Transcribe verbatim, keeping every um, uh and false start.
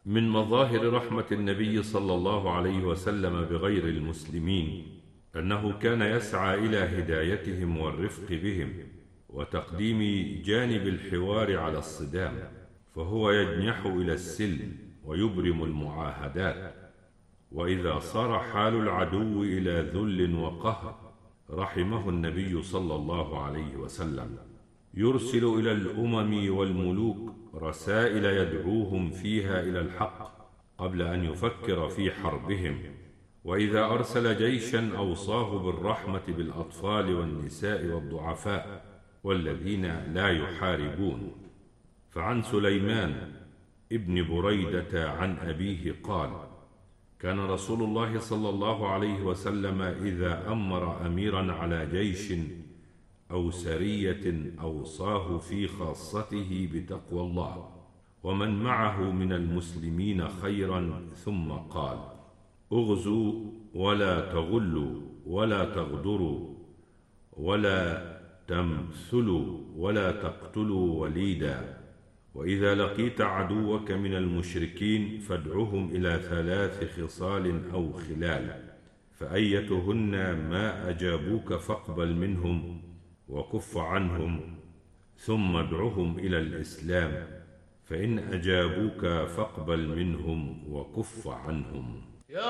من مظاهر رحمة النبي صلى الله عليه وسلم بغير المسلمين أنه كان يسعى إلى هدايتهم والرفق بهم وتقديم جانب الحوار على الصدام، فهو يجنح إلى السلم ويبرم المعاهدات. وإذا صار حال العدو إلى ذل وقهر رحمه النبي صلى الله عليه وسلم، يرسل إلى الأمم والملوك رسائل يدعوهم فيها إلى الحق قبل أن يفكر في حربهم. وإذا أرسل جيشا أوصاه بالرحمة بالأطفال والنساء والضعفاء والذين لا يحاربون. فعن سليمان ابن بريدة عن أبيه قال: كان رسول الله صلى الله عليه وسلم إذا أمر أميرا على جيش أو سرية أوصاه في خاصته بتقوى الله ومن معه من المسلمين خيرا، ثم قال: اغزوا ولا تغلوا ولا تغدروا ولا تمثلوا ولا تقتلوا وليدا، وإذا لقيت عدوك من المشركين فادعهم إلى ثلاث خصال أو خلال، فأيتهن ما أجابوك فاقبل منهم وكف عنهم، ثم ادعهم إلى الإسلام، فإن أجابوك فاقبل منهم وكف عنهم.